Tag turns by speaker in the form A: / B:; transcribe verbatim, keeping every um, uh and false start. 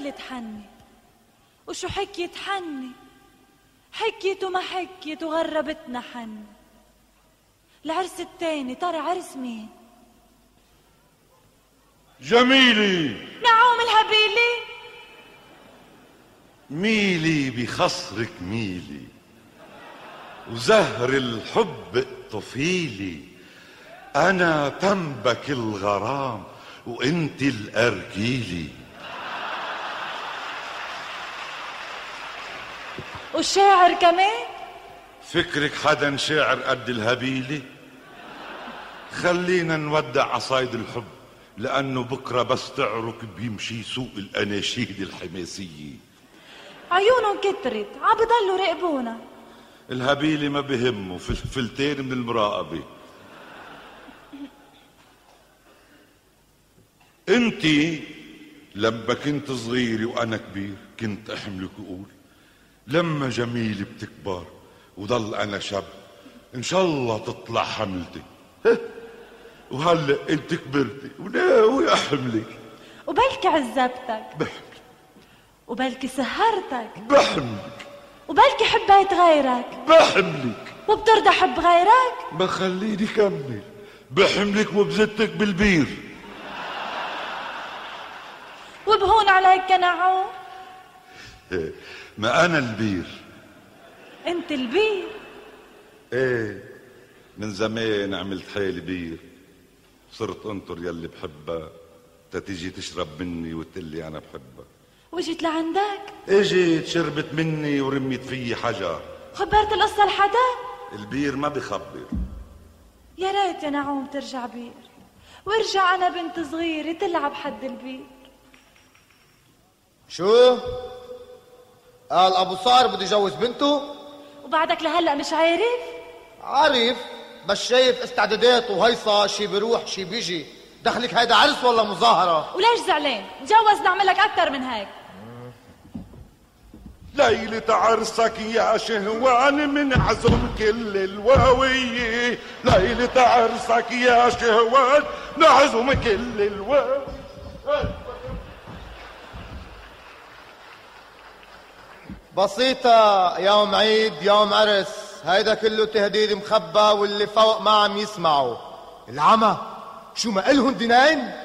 A: تحني، وشو حكيت حني، حكيت وما حكيت وغربتنا حني. العرس التاني ترى عرس مين؟
B: جميلي.
A: نعوم الهبيلي.
B: ميلي بخصرك ميلي، وزهر الحب الطفيلي. أنا تنبك الغرام وانت الأرجيلي.
A: والشاعر كمان؟
B: فكرك حدا شاعر قد الهبيلي؟ خلينا نودع عصايد الحب، لأنه بكرة بس تعرك بيمشي سوق الأناشيد الحماسية.
A: عيونهم كترت عبضلوا راقبونا.
B: الهبيلي ما بهمه فلتين من المراقبة. انتي لما كنت صغيري وانا كبير كنت احملك واقول لما جميلي بتكبر وضل انا شاب ان شاء الله تطلع حملتي. وهلا انت كبرتي وناوي احملك،
A: وبلكي عذبتك
B: بحملك،
A: وبلكي سهرتك
B: بحملك،
A: وبلكي حبيت غيرك
B: بحملك،
A: وبترضى حب غيرك.
B: ما خليني كمل. بحملك وبزتك بالبير،
A: وبهون عليك كنعوم.
B: ما انا البير.
A: انت البير؟
B: ايه، من زمان عملت حالي بير، صرت انطر يلي بحبها تتيجي تشرب مني وتقلي انا بحبها.
A: وجيت لعندك؟
B: اجيت شربت مني ورميت فيي حجر.
A: خبرت القصة لحدا؟
B: البير ما بخبر.
A: يا ريت يا نعوم ترجع بير، وارجع انا بنت صغيرة تلعب حد البير.
C: شو؟ قال ابو صار بده يجوز بنته؟
A: وبعدك لهلا مش عارف؟
C: عارف، بس شايف استعداداته وهيصة شي بيروح شي بيجي. دخلك هيدا عرس ولا مظاهرة؟
A: وليش زعلان؟ تجوز نعملك اكتر من هيك.
B: ليلة عرسك يا شهوان من عزم كل الواوية. ليلة عرسك يا شهوان من عزم كل الواوية.
C: بسيطة، يوم عيد يوم عرس، هيدا كله تهديد مخبى واللي فوق ما عم يسمعوا. العمى شو ما إلهن دينين؟